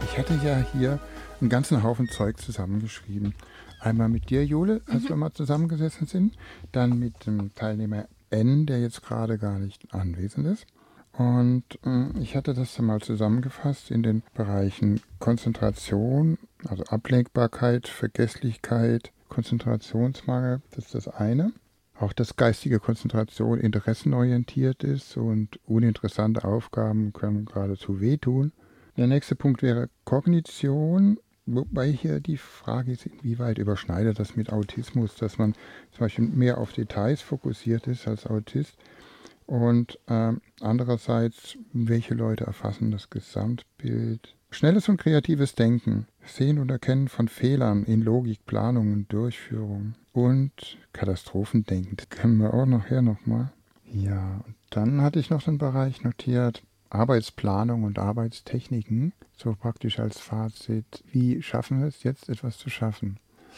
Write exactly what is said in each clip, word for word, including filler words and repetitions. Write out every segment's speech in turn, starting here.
Ich hatte ja hier einen ganzen Haufen Zeug zusammengeschrieben. Einmal mit dir, Jule, als mhm. wir mal zusammengesessen sind. Dann mit dem Teilnehmer N, der jetzt gerade gar nicht anwesend ist. Und äh, ich hatte das dann mal zusammengefasst in den Bereichen Konzentration, also Ablenkbarkeit, Vergesslichkeit, Konzentrationsmangel, das ist das eine. Auch dass geistige Konzentration interessenorientiert ist und uninteressante Aufgaben können geradezu wehtun. Der nächste Punkt wäre Kognition, wobei hier die Frage ist, inwieweit überschneidet das mit Autismus, dass man zum Beispiel mehr auf Details fokussiert ist als Autist. Und äh, andererseits, welche Leute erfassen das Gesamtbild? Schnelles und kreatives Denken, Sehen und Erkennen von Fehlern in Logik, Planung und Durchführung. Und Katastrophendenken, das kennen wir auch nachher nochmal. Ja, und dann hatte ich noch den Bereich notiert, Arbeitsplanung und Arbeitstechniken, so praktisch als Fazit. Wie schaffen wir es jetzt, etwas zu schaffen?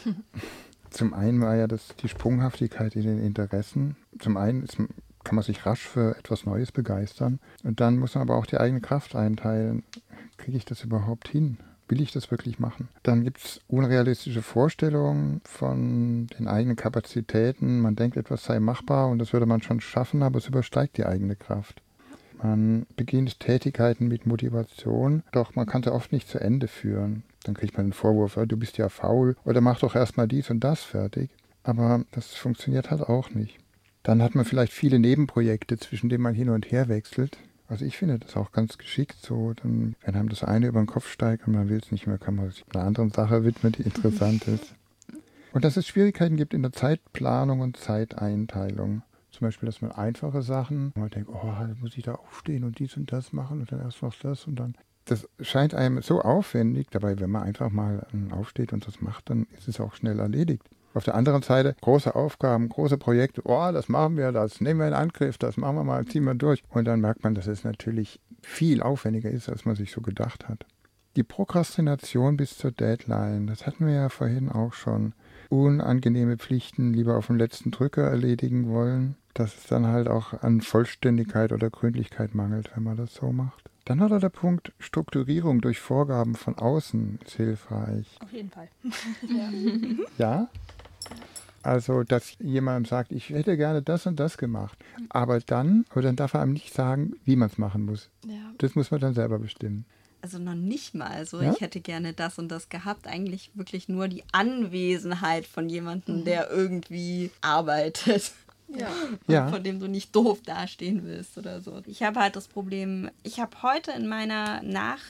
Zum einen war ja das die Sprunghaftigkeit in den Interessen. Zum einen ist, kann man sich rasch für etwas Neues begeistern. Und dann muss man aber auch die eigene Kraft einteilen. Kriege ich das überhaupt hin? Will ich das wirklich machen? Dann gibt es unrealistische Vorstellungen von den eigenen Kapazitäten. Man denkt, etwas sei machbar und das würde man schon schaffen, aber es übersteigt die eigene Kraft. Man beginnt Tätigkeiten mit Motivation, doch man kann sie oft nicht zu Ende führen. Dann kriegt man den Vorwurf, du bist ja faul oder mach doch erstmal dies und das fertig. Aber das funktioniert halt auch nicht. Dann hat man vielleicht viele Nebenprojekte, zwischen denen man hin und her wechselt. Also ich finde das auch ganz geschickt so. Dann, wenn einem das eine über den Kopf steigt und man will es nicht mehr, kann man sich einer anderen Sache widmen, die interessant ist. Und dass es Schwierigkeiten gibt in der Zeitplanung und Zeiteinteilung. Zum Beispiel, dass man einfache Sachen, man denkt, oh, muss ich da aufstehen und dies und das machen und dann erst noch das und dann. Das scheint einem so aufwendig, dabei, wenn man einfach mal aufsteht und das macht, dann ist es auch schnell erledigt. Auf der anderen Seite große Aufgaben, große Projekte, oh, das machen wir, das nehmen wir in Angriff, das machen wir mal, ziehen wir durch. Und dann merkt man, dass es natürlich viel aufwendiger ist, als man sich so gedacht hat. Die Prokrastination bis zur Deadline, das hatten wir ja vorhin auch schon. Unangenehme Pflichten lieber auf den letzten Drücker erledigen wollen, dass es dann halt auch an Vollständigkeit oder Gründlichkeit mangelt, wenn man das so macht. Dann hat er der Punkt, Strukturierung durch Vorgaben von außen ist hilfreich. Auf jeden Fall. Ja? Ja? Also, dass jemand sagt, ich hätte gerne das und das gemacht, aber dann, aber dann darf er einem nicht sagen, wie man es machen muss. Ja. Das muss man dann selber bestimmen. Also noch nicht mal so, Ja? ich hätte gerne das und das gehabt. Eigentlich wirklich nur die Anwesenheit von jemandem, der irgendwie arbeitet. Ja. Ja. Von dem du nicht doof dastehen willst oder so. Ich habe halt das Problem, ich habe heute in meiner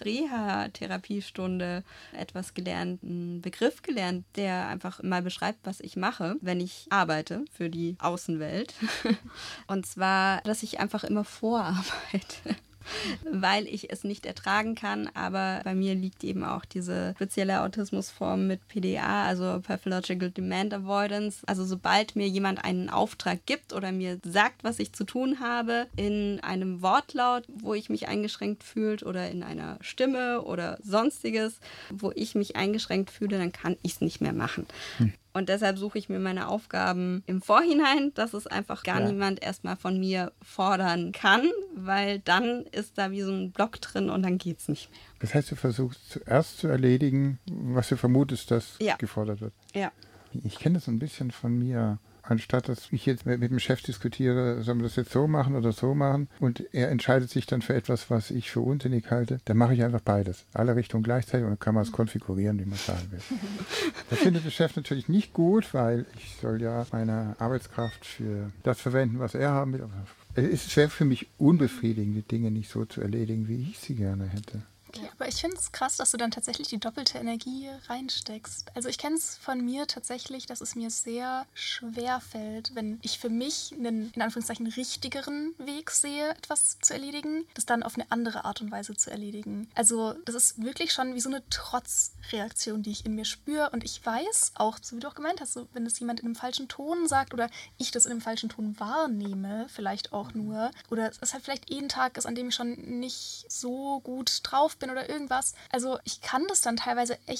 Nach-Reha-Therapiestunde etwas gelernt, einen Begriff gelernt, der einfach mal beschreibt, was ich mache, wenn ich arbeite für die Außenwelt. Und zwar, dass ich einfach immer vorarbeite. Weil ich es nicht ertragen kann, aber bei mir liegt eben auch diese spezielle Autismusform mit P D A, also Pathological Demand Avoidance. Also sobald mir jemand einen Auftrag gibt oder mir sagt, was ich zu tun habe, in einem Wortlaut, wo ich mich eingeschränkt fühle oder in einer Stimme oder sonstiges, wo ich mich eingeschränkt fühle, dann kann ich es nicht mehr machen. Hm. Und deshalb suche ich mir meine Aufgaben im Vorhinein, dass es einfach gar ja. niemand erstmal von mir fordern kann, weil dann ist da wie so ein Block drin und dann geht es nicht mehr. Das heißt, du versuchst zuerst zu erledigen, was du vermutest, dass ja. gefordert wird. Ja. Ich kenne das ein bisschen von mir. Anstatt dass ich jetzt mit dem Chef diskutiere, sollen wir das jetzt so machen oder so machen und er entscheidet sich dann für etwas, was ich für unsinnig halte, dann mache ich einfach beides. Alle Richtungen gleichzeitig und dann kann man es konfigurieren, wie man es sagen will. Das findet der Chef natürlich nicht gut, weil ich soll ja meine Arbeitskraft für das verwenden, was er haben will. Es ist schwer für mich, unbefriedigende Dinge nicht so zu erledigen, wie ich sie gerne hätte. Okay, aber ich finde es krass, dass du dann tatsächlich die doppelte Energie reinsteckst. Also ich kenne es von mir tatsächlich, dass es mir sehr schwer fällt, wenn ich für mich einen, in Anführungszeichen, richtigeren Weg sehe, etwas zu erledigen, das dann auf eine andere Art und Weise zu erledigen. Also das ist wirklich schon wie so eine Trotzreaktion, die ich in mir spüre. Und ich weiß auch, so wie du auch gemeint hast, so, wenn das jemand in einem falschen Ton sagt oder ich das in einem falschen Ton wahrnehme, vielleicht auch nur, oder es halt vielleicht eh ein Tag ist, an dem ich schon nicht so gut drauf bin oder irgendwas. Also ich kann das dann teilweise echt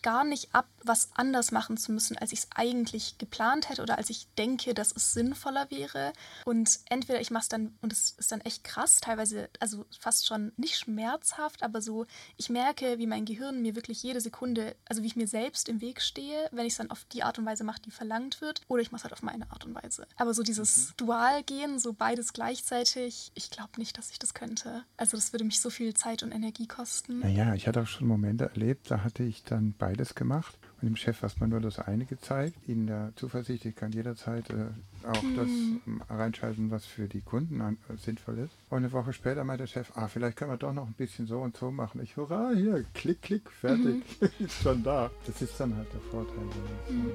gar nicht ab, was anders machen zu müssen, als ich es eigentlich geplant hätte oder als ich denke, dass es sinnvoller wäre. Und entweder ich mache es dann, und es ist dann echt krass, teilweise, also fast schon nicht schmerzhaft, aber so, ich merke, wie mein Gehirn mir wirklich jede Sekunde, also wie ich mir selbst im Weg stehe, wenn ich es dann auf die Art und Weise mache, die verlangt wird, oder ich mache es halt auf meine Art und Weise. Aber so dieses mhm. Dualgehen, so beides gleichzeitig, ich glaube nicht, dass ich das könnte. Also das würde mich so viel Zeit und Energie kosten. Naja, ich hatte auch schon Momente erlebt, da hatte ich dann beides gemacht und dem Chef erstmal nur das eine gezeigt. In der Zuversicht, ich kann jederzeit äh, auch hm. das ähm, reinschalten, was für die Kunden an, äh, sinnvoll ist. Und eine Woche später meinte der Chef, ah, vielleicht können wir doch noch ein bisschen so und so machen. Ich, hurra, hier, klick, klick, fertig, mhm. ist schon da. Das ist dann halt der Vorteil. Mhm.